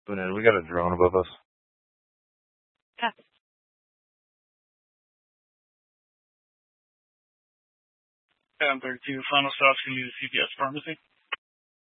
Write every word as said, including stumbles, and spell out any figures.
Boonhead, we got a drone above us. Yeah. Panther two, final stops, can you use C P S pharmacy?